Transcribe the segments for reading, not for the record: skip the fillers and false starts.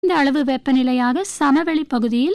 இந்த அளவு வெப்பநிலையாக சமவெளி பகுதியில்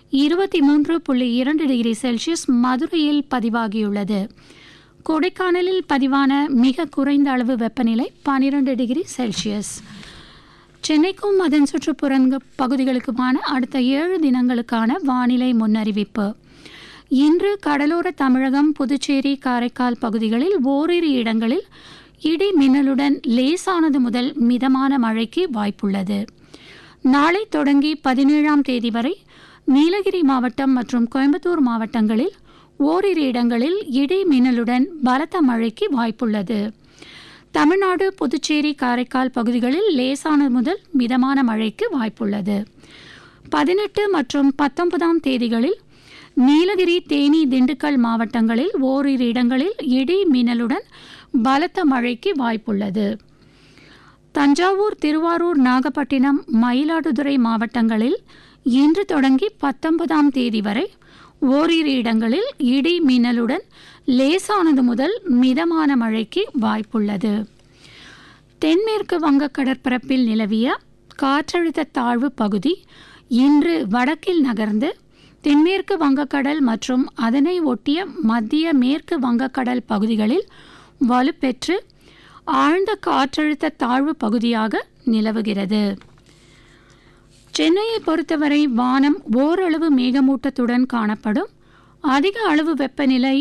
23.2 டிகிரி செல்சியஸ் மதுரையில் பதிவாகியுள்ளது. கொடைக்கானலில் பதிவான மிக குறைந்த அளவு வெப்பநிலை 12 டிகிரி செல்சியஸ். சென்னைக்கும் அதன் சுற்றுப்புற பகுதிகளுக்குமான அடுத்த 7 தினங்களுக்கான வானிலை முன்னறிவிப்பு. இன்று கடலோர தமிழகம், புதுச்சேரி, காரைக்கால் பகுதிகளில் ஓரிரு இடங்களில் இடி மின்னலுடன் லேசானது முதல் மிதமான மழைக்கு வாய்ப்புள்ளது. நாளை தொடங்கி 17ஆம் தேதி வரை நீலகிரி மாவட்டம் மற்றும் கோயம்புத்தூர் மாவட்டங்களில் ஓரிரு இடங்களில் இடி மின்னலுடன் பலத்த மழைக்கு வாய்ப்புள்ளது. தமிழ்நாடு, புதுச்சேரி, காரைக்கால் பகுதிகளில் லேசானது முதல் மிதமான மழைக்கு வாய்ப்புள்ளது. 18 மற்றும் 19ஆம் தேதிகளில் நீலகிரி, தேனி, திண்டுக்கல் மாவட்டங்களில் ஓரிரு இடங்களில் இடி மின்னலுடன் பலத்த மழைக்கு வாய்ப்புள்ளது. தஞ்சாவூர், திருவாரூர், நாகப்பட்டினம், மயிலாடுதுறை மாவட்டங்களில் இன்று தொடங்கி 19ஆம் தேதி வரை ஓரிரு இடங்களில் இடி மின்னலுடன் லேசானது முதல் மிதமான மழைக்கு வாய்ப்புள்ளது. தென்மேற்கு வங்க கடற்பரப்பில் நிலவிய காற்றழுத்த தாழ்வு பகுதி இன்று வடக்கில் நகர்ந்து தென்மேற்கு வங்கக்கடல் மற்றும் அதனை ஒட்டிய மத்திய மேற்கு வங்கக்கடல் பகுதிகளில் வலுப்பெற்று ஆழ்ந்த காற்றழுத்த தாழ்வு பகுதியாக நிலவுகிறது. சென்னையை பொறுத்தவரை வானம் ஓரளவு மேகமூட்டத்துடன் காணப்படும். அதிக அளவு வெப்பநிலை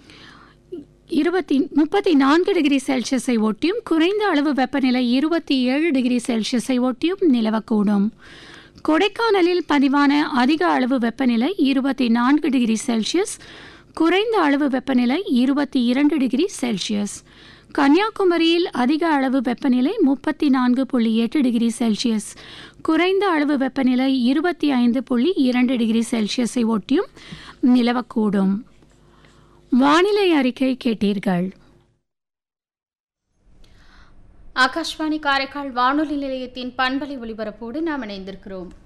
34 டிகிரி செல்சியஸை ஒட்டியும் குறைந்த அளவு வெப்பநிலை 27 டிகிரி செல்சியஸை ஒட்டியும் நிலவக்கூடும். கொடைக்கானலில் பதிவான அதிக அளவு வெப்பநிலை 24 டிகிரி செல்சியஸ், குறைந்த அளவு வெப்பநிலை 22 டிகிரி செல்சியஸ். கன்னியாகுமரியில் அதிக அளவு வெப்பநிலை 34.8 டிகிரி செல்சியஸ், குறைந்த அளவு வெப்பநிலை 25.2 டிகிரி செல்சியஸை ஒட்டியும் நிலவக்கூடும். வானிலை அறிக்கை கேட்டீர்கள். ஆகாஷ்வாணி காரைக்கால் வானொலி நிலையத்தின் பண்பலை ஒலிபரப்போடு நாம் இணைந்திருக்கிறோம்.